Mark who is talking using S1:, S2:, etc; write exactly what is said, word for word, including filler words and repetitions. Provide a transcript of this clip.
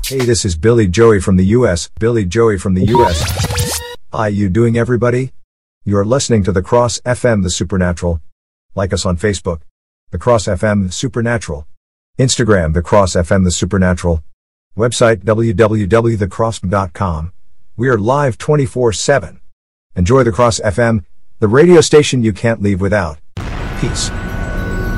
S1: Hey, this is Billy Joey from the U S Billy Joey from the U S How you doing, everybody? You're listening to The Cross F M The Supernatural. Like us on Facebook, The Cross F M The Supernatural. Instagram, The Cross F M The Supernatural. Website, w w w dot the cross dot com. We are live twenty-four seven. Enjoy The Cross F M, the radio station you can't leave without. Peace.